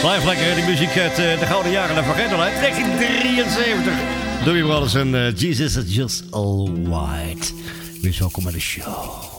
Blijf lekker die muziek uit de gouden jaren naar vergetelheid. 1973. Doobie Brothers en Jesus is Just Alright. Wees welkom bij de show.